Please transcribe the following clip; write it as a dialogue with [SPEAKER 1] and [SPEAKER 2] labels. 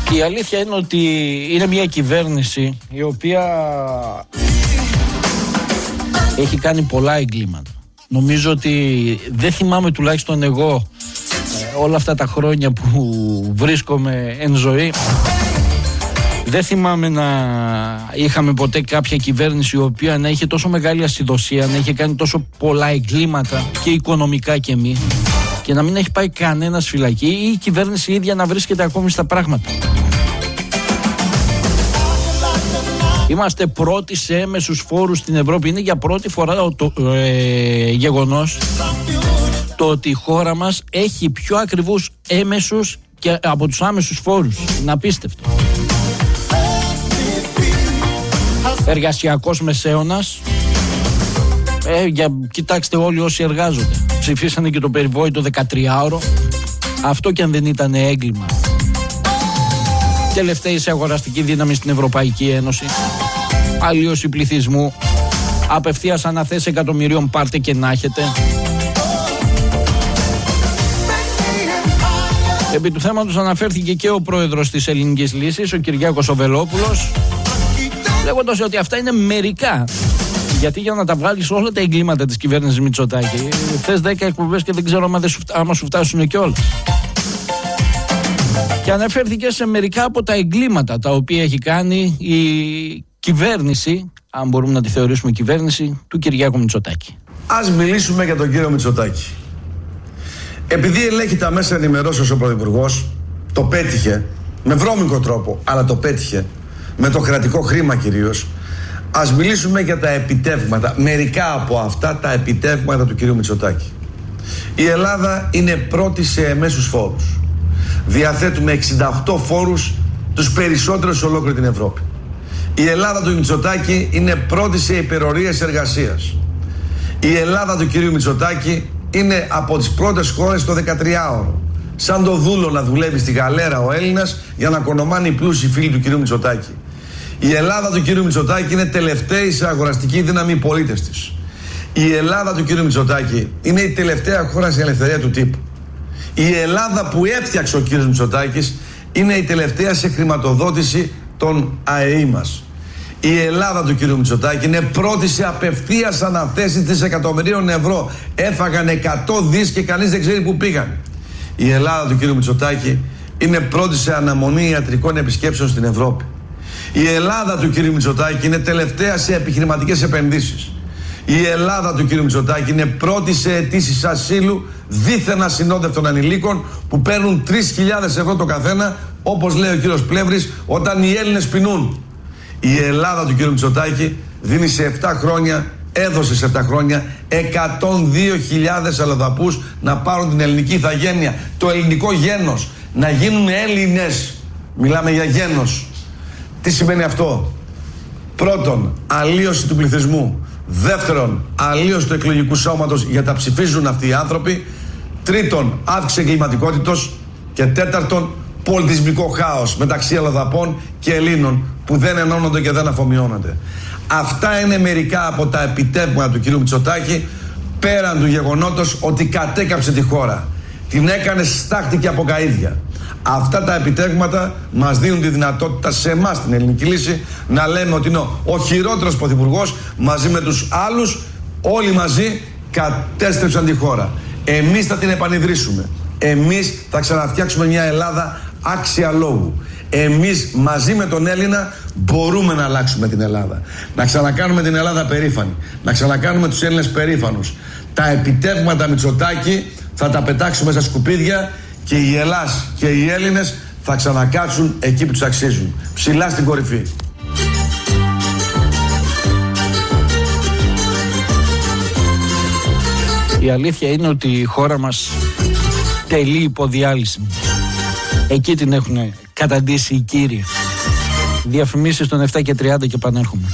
[SPEAKER 1] Η αλήθεια είναι ότι είναι μια κυβέρνηση η οποία έχει κάνει πολλά εγκλήματα. Νομίζω ότι δεν θυμάμαι, τουλάχιστον εγώ, όλα αυτά τα χρόνια που βρίσκομαι εν ζωή, δεν θυμάμαι να είχαμε ποτέ κάποια κυβέρνηση η οποία να είχε τόσο μεγάλη ασυδοσία, να είχε κάνει τόσο πολλά εγκλήματα και οικονομικά και μη, και να μην έχει πάει κανένας φυλακή, ή η κυβέρνηση ίδια να βρίσκεται ακόμη στα πράγματα. Είμαστε πρώτοι σε έμεσους φόρους στην Ευρώπη. Είναι για πρώτη φορά το γεγονός το ότι η χώρα μας έχει πιο ακριβούς έμεσους και από τους άμεσους φόρους. Είναι απίστευτο. Εργασιακός μεσαίωνας. Κοιτάξτε όλοι όσοι εργάζονται. Ψηφίσανε και το περιβόητο 13ωρο. Αυτό και αν δεν ήταν έγκλημα. Τελευταία σε αγοραστική δύναμη στην Ευρωπαϊκή Ένωση. Αλλίωση πληθυσμού. Απευθείας αναθέσεις εκατομμυρίων, πάρτε και να έχετε. Επί του θέματος αναφέρθηκε και ο πρόεδρος της Ελληνικής Λύσης, ο Κυριάκος ο Βελόπουλος, λέγοντας ότι αυτά είναι μερικά. Γιατί για να τα βγάλεις όλα τα εγκλήματα της κυβέρνησης Μητσοτάκη, θες 10 εκπομπές και δεν ξέρω άμα σου φτάσουν κιόλας. Και αναφέρθηκε σε μερικά από τα εγκλήματα τα οποία έχει κάνει η κυβέρνηση, αν μπορούμε να τη θεωρήσουμε κυβέρνηση, του Κυριάκου Μητσοτάκη.
[SPEAKER 2] Ας μιλήσουμε για τον κύριο Μητσοτάκη. Επειδή ελέγχει τα μέσα ενημερώσεως ο Πρωθυπουργός, το πέτυχε, με βρώμικο τρόπο, αλλά το πέτυχε, με το κρατικό χρήμα κυρίως. Ας μιλήσουμε για τα επιτεύγματα, μερικά από αυτά τα επιτεύγματα του κυρίου Μητσοτάκη. Η Ελλάδα είναι πρώτη σε εμέσους φόρους. Διαθέτουμε 68 φόρους, τους περισσότερους σε ολόκληρη την Ευρώπη. Η Ελλάδα του Μητσοτάκη είναι πρώτη σε υπερορίες εργασίας. Η Ελλάδα του κυρίου Μητσοτάκη είναι από τις πρώτες χώρες στο 13ωρο. Σαν το δούλο να δουλεύει στη γαλέρα ο Έλληνας για να κονομάνει οι πλούσιοι φίλοι του κυρίου Μητσοτάκη. Η Ελλάδα του κυρίου Μητσοτάκη είναι τελευταία σε αγοραστική δύναμη οι πολίτες της. Η Ελλάδα του κυρίου Μητσοτάκη είναι η τελευταία χώρα σε ελευθερία του τύπου. Η Ελλάδα που έφτιαξε ο κύριος Μητσοτάκης είναι η τελευταία σε χρηματοδότηση των ΑΕΗ μας. Η Ελλάδα του κύριου Μητσοτάκη είναι πρώτη σε απευθείας αναθέσεις δισεκατομμυρίων ευρώ. Έφαγαν 100 δις και κανείς δεν ξέρει που πήγαν. Η Ελλάδα του κύριου Μητσοτάκη είναι πρώτη σε αναμονή ιατρικών επισκέψεων στην Ευρώπη. Η Ελλάδα του κύριου Μητσοτάκη είναι τελευταία σε επιχειρηματικές επενδύσεις. Η Ελλάδα του κύριου Μητσοτάκη είναι πρώτη σε αιτήσεις ασύλου δίθεν ασυνόδευτων ανηλίκων που παίρνουν 3.000 ευρώ το καθένα, όπως λέει ο κύριος Πλεύρης, όταν οι Έλληνες πεινούν. Η Ελλάδα του κύριου Μητσοτάκη δίνει σε 7 χρόνια, έδωσε σε 7 χρόνια 102.000 αλλοδαπούς να πάρουν την ελληνική ηθαγένεια, το ελληνικό γένος, να γίνουν Έλληνες. Μιλάμε για γένος. Τι σημαίνει αυτό? Πρώτον, αλλίωση του πληθυσμού. Δεύτερον, αλλίωση του εκλογικού σώματος για τα ψηφίζουν αυτοί οι άνθρωποι. Τρίτον, αύξηση εγκληματικότητος. Και τέταρτον, πολιτισμικό χάος μεταξύ αλλοδαπών και Ελλήνων που δεν ενώνονται και δεν αφομοιώνονται. Αυτά είναι μερικά από τα επιτεύγματα του κ. Μητσοτάκη, πέραν του γεγονότος ότι κατέκαψε τη χώρα. Την έκανε στάχτη και από καΐδια. Αυτά τα επιτεύγματα μας δίνουν τη δυνατότητα σε εμάς την Ελληνική Λύση να λέμε ότι είναι ο χειρότερος πρωθυπουργός μαζί με τους άλλους, όλοι μαζί κατέστρεψαν τη χώρα. Εμείς θα την επανιδρύσουμε. Εμείς θα ξαναφτιάξουμε μια Ελλάδα άξια λόγου. Εμείς μαζί με τον Έλληνα μπορούμε να αλλάξουμε την Ελλάδα. Να ξανακάνουμε την Ελλάδα περήφανη. Να ξανακάνουμε τους Έλληνες περήφανους. Τα επιτεύγματα Μητσοτάκη θα τα πετάξουμε στα σκουπίδια και οι Ελλάς και οι Έλληνες θα ξανακάτσουν εκεί που τους αξίζουν. Ψηλά στην κορυφή.
[SPEAKER 1] Η αλήθεια είναι ότι η χώρα μας τελεί υποδιάλυση. Εκεί την έχουν καταντήσει οι κύριοι. Διαφημίσεις των 7:30 και επανέρχομαι.